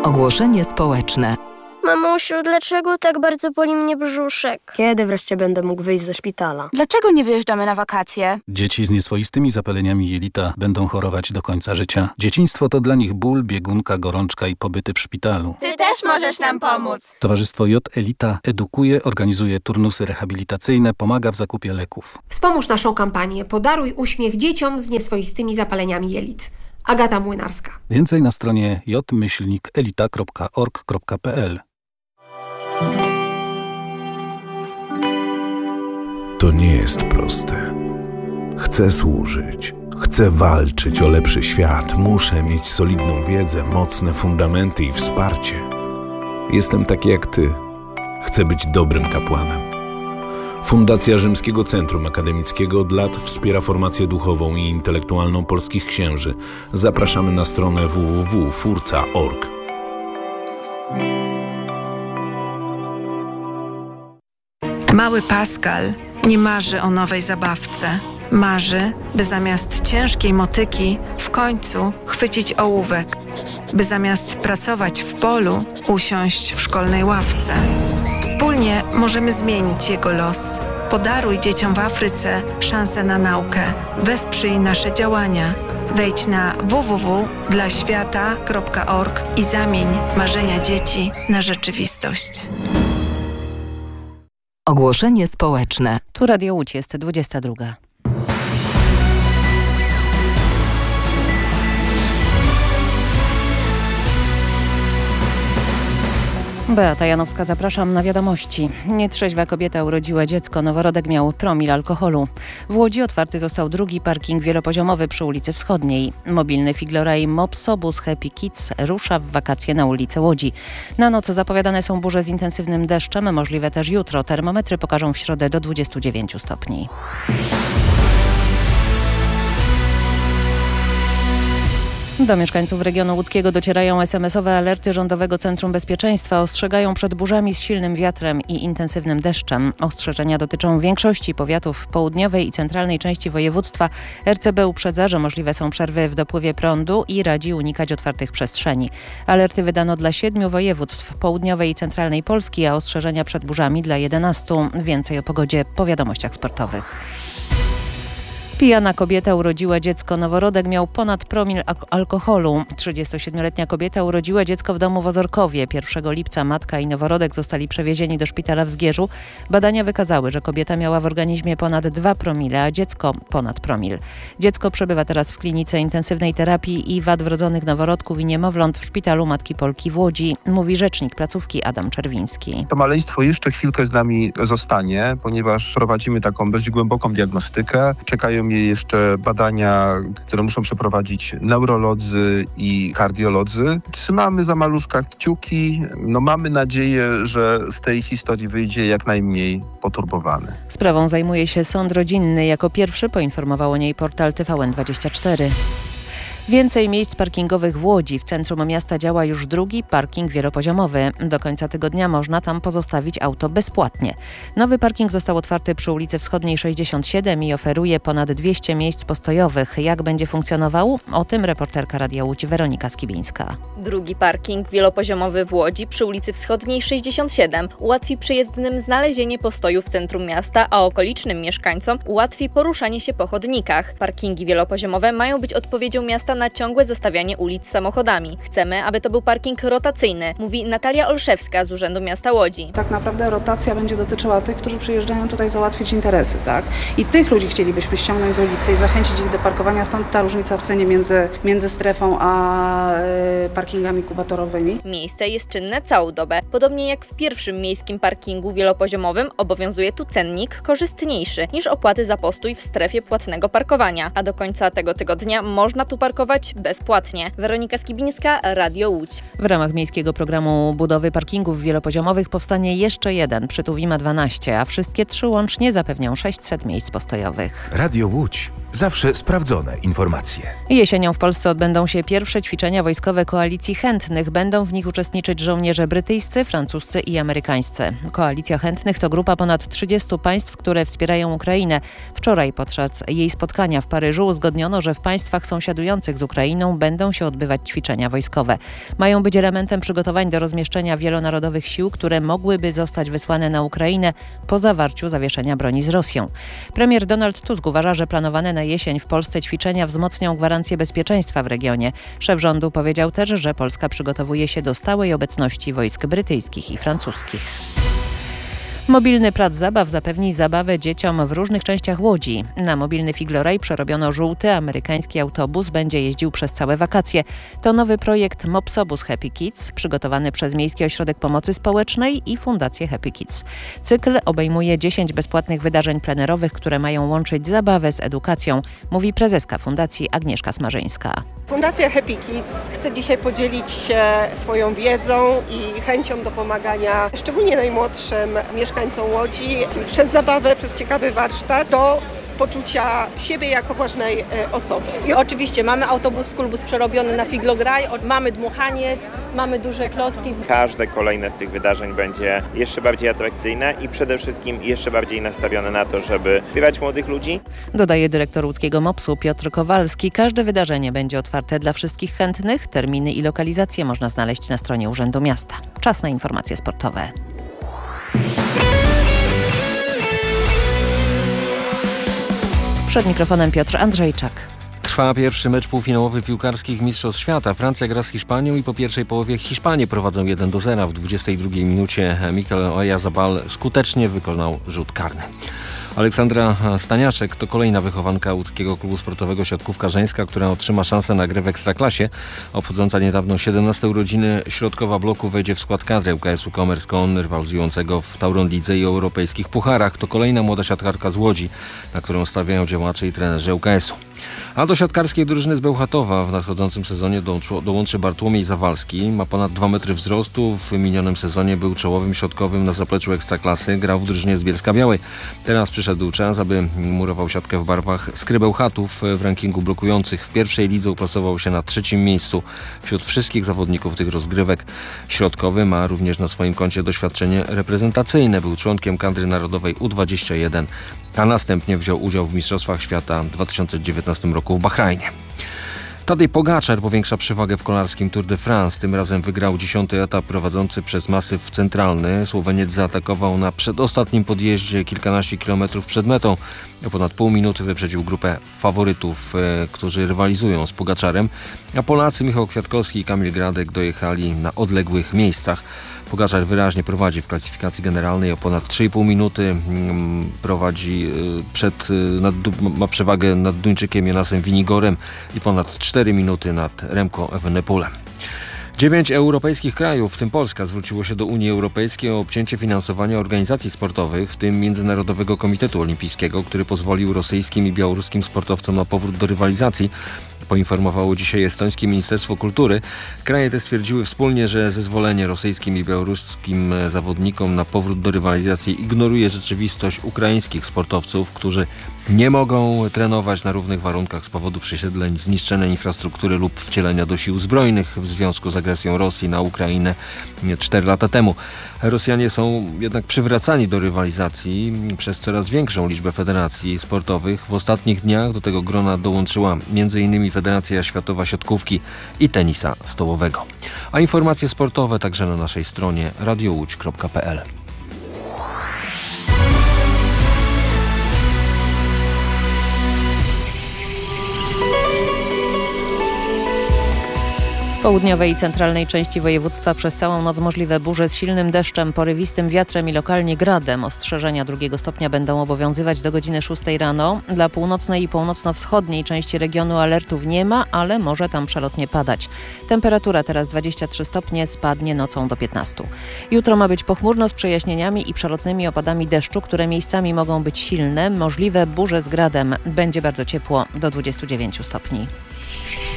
Ogłoszenie społeczne. Mamusiu, dlaczego tak bardzo boli mnie brzuszek? Kiedy wreszcie będę mógł wyjść ze szpitala? Dlaczego nie wyjeżdżamy na wakacje? Dzieci z nieswoistymi zapaleniami jelita będą chorować do końca życia. Dzieciństwo to dla nich ból, biegunka, gorączka i pobyty w szpitalu. Ty też możesz nam pomóc. Towarzystwo J Elita edukuje, organizuje turnusy rehabilitacyjne, pomaga w zakupie leków. Wspomóż naszą kampanię Podaruj uśmiech dzieciom z nieswoistymi zapaleniami jelit. Agata Młynarska. Więcej na stronie j-elita.org.pl. To nie jest proste. Chcę służyć. Chcę walczyć o lepszy świat. Muszę mieć solidną wiedzę, mocne fundamenty i wsparcie. Jestem taki jak ty. Chcę być dobrym kapłanem. Fundacja Rzymskiego Centrum Akademickiego od lat wspiera formację duchową i intelektualną polskich księży. Zapraszamy na stronę www.furca.org. Mały Pascal nie marzy o nowej zabawce. Marzy, by zamiast ciężkiej motyki w końcu chwycić ołówek. By zamiast pracować w polu, usiąść w szkolnej ławce. Wspólnie możemy zmienić jego los. Podaruj dzieciom w Afryce szansę na naukę. Wesprzyj nasze działania. Wejdź na www.dlaświata.org i zamień marzenia dzieci na rzeczywistość. Ogłoszenie społeczne. Tu Radio Łódź, jest 22. Beata Janowska, zapraszam na wiadomości. Nietrzeźwa kobieta urodziła dziecko, noworodek miał promil alkoholu. W Łodzi otwarty został drugi parking wielopoziomowy przy ulicy Wschodniej. Mobilny Figloraj Mopsobus Happy Kids rusza w wakacje na ulicę Łodzi. Na noc zapowiadane są burze z intensywnym deszczem, możliwe też jutro. Termometry pokażą w środę do 29 stopni. Do mieszkańców regionu łódzkiego docierają SMS-owe alerty Rządowego Centrum Bezpieczeństwa. Ostrzegają przed burzami z silnym wiatrem i intensywnym deszczem. Ostrzeżenia dotyczą większości powiatów w południowej i centralnej części województwa. RCB uprzedza, że możliwe są przerwy w dopływie prądu i radzi unikać otwartych przestrzeni. Alerty wydano dla 7 województw południowej i centralnej Polski, a ostrzeżenia przed burzami dla 11. Więcej o pogodzie po wiadomościach sportowych. Pijana kobieta urodziła dziecko. Noworodek miał ponad promil alkoholu. 37-letnia kobieta urodziła dziecko w domu w Ozorkowie. 1 lipca matka i noworodek zostali przewiezieni do szpitala w Zgierzu. Badania wykazały, że kobieta miała w organizmie ponad 2 promile, a dziecko ponad promil. Dziecko przebywa teraz w klinice intensywnej terapii i wad wrodzonych noworodków i niemowląt w szpitalu Matki Polki w Łodzi, mówi rzecznik placówki Adam Czerwiński. To maleństwo jeszcze chwilkę z nami zostanie, ponieważ prowadzimy taką dość głęboką diagnostykę. Czekają jej jeszcze badania, które muszą przeprowadzić neurolodzy i kardiolodzy. Trzymamy za maluszka kciuki. Mamy nadzieję, że z tej historii wyjdzie jak najmniej poturbowany. Sprawą zajmuje się sąd rodzinny. Jako pierwszy poinformował o niej portal TVN24. Więcej miejsc parkingowych w Łodzi. W centrum miasta działa już drugi parking wielopoziomowy. Do końca tygodnia można tam pozostawić auto bezpłatnie. Nowy parking został otwarty przy ulicy Wschodniej 67 i oferuje ponad 200 miejsc postojowych. Jak będzie funkcjonował? O tym reporterka Radia Łódź Weronika Skibińska. Drugi parking wielopoziomowy w Łodzi przy ulicy Wschodniej 67 ułatwi przyjezdnym znalezienie postoju w centrum miasta, a okolicznym mieszkańcom ułatwi poruszanie się po chodnikach. Parkingi wielopoziomowe mają być odpowiedzią miasta na ciągłe zastawianie ulic samochodami. Chcemy, aby to był parking rotacyjny, mówi Natalia Olszewska z Urzędu Miasta Łodzi. Tak naprawdę rotacja będzie dotyczyła tych, którzy przyjeżdżają tutaj załatwić interesy, tak? I tych ludzi chcielibyśmy ściągnąć z ulicy i zachęcić ich do parkowania, stąd ta różnica w cenie między strefą a parkingami kubatorowymi. Miejsce jest czynne całą dobę. Podobnie jak w pierwszym miejskim parkingu wielopoziomowym obowiązuje tu cennik korzystniejszy niż opłaty za postój w strefie płatnego parkowania, a do końca tego tygodnia można tu parkować bezpłatnie. Weronika Skibińska, Radio Łódź. W ramach miejskiego programu budowy parkingów wielopoziomowych powstanie jeszcze jeden przy Tuwima 12, a wszystkie 3 łącznie zapewnią 600 miejsc postojowych. Radio Łódź. Zawsze sprawdzone informacje. Jesienią w Polsce odbędą się pierwsze ćwiczenia wojskowe Koalicji Chętnych. Będą w nich uczestniczyć żołnierze brytyjscy, francuscy i amerykańscy. Koalicja Chętnych to grupa ponad 30 państw, które wspierają Ukrainę. Wczoraj podczas jej spotkania w Paryżu uzgodniono, że w państwach sąsiadujących z Ukrainą będą się odbywać ćwiczenia wojskowe. Mają być elementem przygotowań do rozmieszczenia wielonarodowych sił, które mogłyby zostać wysłane na Ukrainę po zawarciu zawieszenia broni z Rosją. Premier Donald Tusk uważa, że planowane na jesień w Polsce ćwiczenia wzmocnią gwarancję bezpieczeństwa w regionie. Szef rządu powiedział też, że Polska przygotowuje się do stałej obecności wojsk brytyjskich i francuskich. Mobilny plac zabaw zapewni zabawę dzieciom w różnych częściach Łodzi. Na mobilny Figloraj przerobiono żółty amerykański autobus, będzie jeździł przez całe wakacje. To nowy projekt Mopsobus Happy Kids, przygotowany przez Miejski Ośrodek Pomocy Społecznej i Fundację Happy Kids. Cykl obejmuje 10 bezpłatnych wydarzeń plenerowych, które mają łączyć zabawę z edukacją, mówi prezeska Fundacji Agnieszka Smarzyńska. Fundacja Happy Kids chce dzisiaj podzielić się swoją wiedzą i chęcią do pomagania szczególnie najmłodszym mieszkańcom Łodzi przez zabawę, przez ciekawy warsztat do poczucia siebie jako ważnej osoby. I oczywiście mamy autobus Skulbus przerobiony na Figlograj, mamy dmuchaniec, mamy duże klocki. Każde kolejne z tych wydarzeń będzie jeszcze bardziej atrakcyjne i przede wszystkim jeszcze bardziej nastawione na to, żeby wspierać młodych ludzi. Dodaje dyrektor łódzkiego MOPS-u Piotr Kowalski. Każde wydarzenie będzie otwarte dla wszystkich chętnych. Terminy i lokalizacje można znaleźć na stronie Urzędu Miasta. Czas na informacje sportowe. Przed mikrofonem Piotr Andrzejczak. Trwa pierwszy mecz półfinałowy piłkarskich Mistrzostw Świata. Francja gra z Hiszpanią i po pierwszej połowie Hiszpanie prowadzą 1-0. W 22 minucie Mikel Oyarzabal skutecznie wykonał rzut karny. Aleksandra Staniaszek to kolejna wychowanka łódzkiego klubu sportowego Siatkówka Żeńska, która otrzyma szansę na grę w Ekstraklasie. Obchodząca niedawno 17 urodziny środkowa bloku wejdzie w skład kadry ŁKS-u Commerce.con, rywalizującego w Tauron Lidze i europejskich pucharach. To kolejna młoda siatkarka z Łodzi, na którą stawiają działacze i trenerzy ŁKS-u. A do siatkarskiej drużyny z Bełchatowa w nadchodzącym sezonie dołączy Bartłomiej Zawalski. Ma ponad 2 metry wzrostu. W minionym sezonie był czołowym środkowym na zapleczu Ekstraklasy. Grał w drużynie z Bielska-Białej. Teraz przyszedł czas, aby murował siatkę w barwach Skry Bełchatów. W rankingu blokujących w pierwszej lidze uplasował się na 3. miejscu wśród wszystkich zawodników tych rozgrywek. Środkowy ma również na swoim koncie doświadczenie reprezentacyjne. Był członkiem kadry narodowej U21, a następnie wziął udział w Mistrzostwach Świata w 2019 roku w Bahrajnie. Tadej Pogaczar powiększa przewagę w kolarskim Tour de France. Tym razem wygrał 10. etap prowadzący przez masyw centralny. Słoweniec zaatakował na przedostatnim podjeździe kilkanaście kilometrów przed metą. O ponad pół minuty wyprzedził grupę faworytów, którzy rywalizują z Pogaczarem. A Polacy Michał Kwiatkowski i Kamil Gradek dojechali na odległych miejscach. Pogaczar wyraźnie prowadzi w klasyfikacji generalnej, o ponad 3,5 minuty prowadzi ma przewagę nad Duńczykiem Jonasem Winigorem i ponad 4 minuty nad Remco Evenepoelem. 9 europejskich krajów, w tym Polska, zwróciło się do Unii Europejskiej o obcięcie finansowania organizacji sportowych, w tym Międzynarodowego Komitetu Olimpijskiego, który pozwolił rosyjskim i białoruskim sportowcom na powrót do rywalizacji. Poinformowało dzisiaj estońskie Ministerstwo Kultury. Kraje te stwierdziły wspólnie, że zezwolenie rosyjskim i białoruskim zawodnikom na powrót do rywalizacji ignoruje rzeczywistość ukraińskich sportowców, którzy nie mogą trenować na równych warunkach z powodu przesiedleń, zniszczenia infrastruktury lub wcielenia do sił zbrojnych w związku z agresją Rosji na Ukrainę 4 lata temu. Rosjanie są jednak przywracani do rywalizacji przez coraz większą liczbę federacji sportowych. W ostatnich dniach do tego grona dołączyła m.in. Federacja Światowa Siatkówki i Tenisa Stołowego. A informacje sportowe także na naszej stronie radiołódź.pl. W południowej i centralnej części województwa przez całą noc możliwe burze z silnym deszczem, porywistym wiatrem i lokalnie gradem. Ostrzeżenia 2 stopnia będą obowiązywać do godziny 6 rano. Dla północnej i północno-wschodniej części regionu alertów nie ma, ale może tam przelotnie padać. Temperatura teraz 23 stopnie, spadnie nocą do 15. Jutro ma być pochmurno z przejaśnieniami i przelotnymi opadami deszczu, które miejscami mogą być silne. Możliwe burze z gradem. Będzie bardzo ciepło, do 29 stopni.